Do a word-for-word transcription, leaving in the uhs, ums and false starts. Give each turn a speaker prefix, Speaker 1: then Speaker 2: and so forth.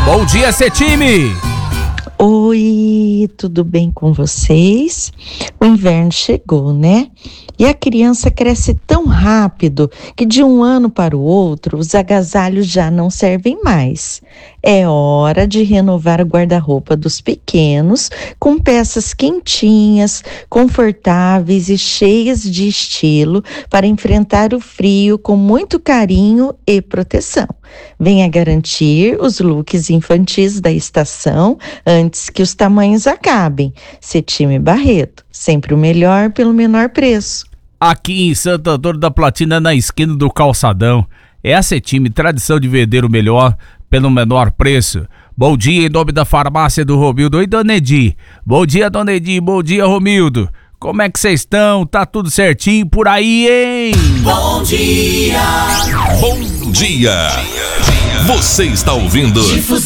Speaker 1: Bom dia, Cetime!
Speaker 2: Oi, tudo bem com vocês? O inverno chegou, né? E a criança cresce tão rápido que de um ano para o outro os agasalhos já não servem mais. É hora de renovar o guarda-roupa dos pequenos com peças quentinhas, confortáveis e cheias de estilo para enfrentar o frio com muito carinho e proteção. Venha garantir os looks infantis da estação antes que os tamanhos acabem. Cetime Barreto, sempre o melhor pelo menor preço.
Speaker 1: Aqui em Santo Antônio da Platina, na esquina do Calçadão. É a Cetime, tradição de vender o melhor pelo menor preço. Bom dia em nome da farmácia do Romildo e Dona Edi. Bom dia, Dona Edi, bom dia, Romildo. Como é que vocês estão? Tá tudo certinho por aí, hein?
Speaker 3: Bom dia!
Speaker 4: Bom dia! Você está ouvindo